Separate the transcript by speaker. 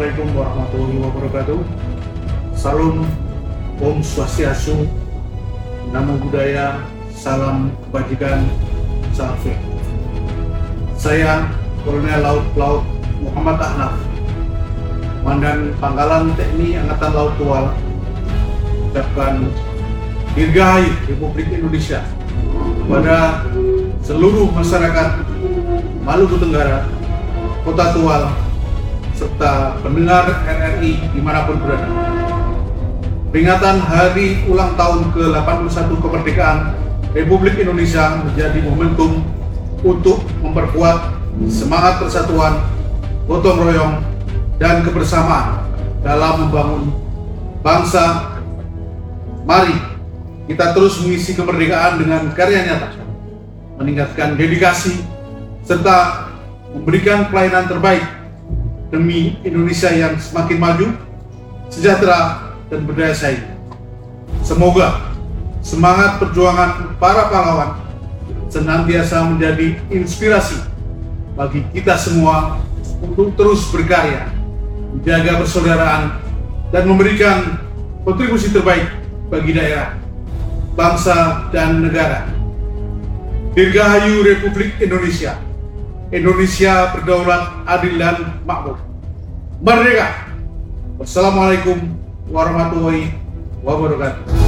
Speaker 1: Assalamualaikum warahmatullahi wabarakatuh. Salam, Om Swastiastu, Namo Buddhaya, salam kebajikan, salam sehat. Saya Kolonel Laut Muhammad Ahnaf, Komandan Pangkalan TNI Angkatan Laut Tual, ucapkan Dirgahayu Republik Indonesia kepada seluruh masyarakat Maluku Tenggara, Kota Tual, serta pendengar RRI dimanapun berada. Peringatan hari ulang tahun ke-81 kemerdekaan Republik Indonesia menjadi momentum untuk memperkuat semangat persatuan, gotong royong, dan kebersamaan dalam membangun bangsa. Mari kita terus mengisi kemerdekaan dengan karya nyata, meningkatkan dedikasi, serta memberikan pelayanan terbaik demi Indonesia yang semakin maju, sejahtera, dan berdaya saing. Semoga semangat perjuangan para pahlawan senantiasa menjadi inspirasi bagi kita semua untuk terus berkarya, menjaga persaudaraan, dan memberikan kontribusi terbaik bagi daerah, bangsa, dan negara. Dirgahayu Republik Indonesia. Indonesia berdaulat, adil, dan makmur. Merdeka! Wassalamualaikum warahmatullahi wabarakatuh.